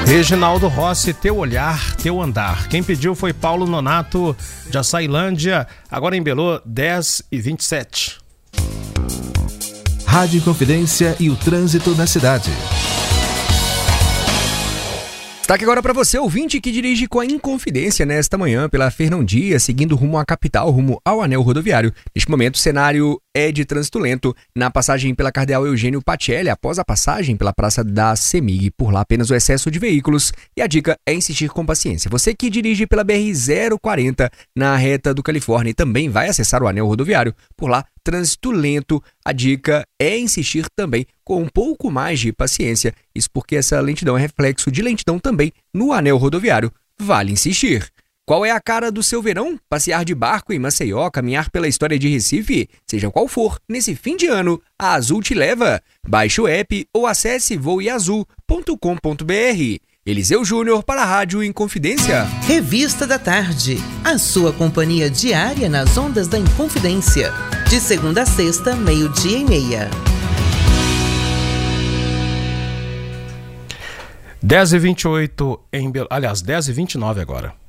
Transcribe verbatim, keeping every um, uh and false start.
Reginaldo Rossi, Teu Olhar, Teu Andar. Quem pediu foi Paulo Nonato, de Açailândia, agora em Belô, dez e vinte e sete. Rádio Inconfidência e o trânsito na cidade. Destaque agora para você, ouvinte que dirige com a Inconfidência nesta manhã pela Fernão Dias, seguindo rumo à capital, rumo ao anel rodoviário. Neste momento, o cenário é de trânsito lento na passagem pela Cardeal Eugênio Patielli, após a passagem pela Praça da Semig. Por lá, apenas o excesso de veículos. E a dica é insistir com paciência. Você que dirige pela B R zero quarenta na reta do Califórnia e também vai acessar o anel rodoviário. Por lá, trânsito lento. A dica é insistir também com um pouco mais de paciência. Isso porque essa lentidão é reflexo de lentidão também no anel rodoviário. Vale insistir. Qual é a cara do seu verão? Passear de barco em Maceió, caminhar pela história de Recife? Seja qual for, nesse fim de ano, a Azul te leva. Baixe o app ou acesse voe azul ponto com ponto b r. Eliseu Júnior para a Rádio Inconfidência. Revista da Tarde, a sua companhia diária nas ondas da Inconfidência. De segunda a sexta, meio-dia e meia. dez e vinte e oito em Belô, aliás, dez e vinte e nove agora.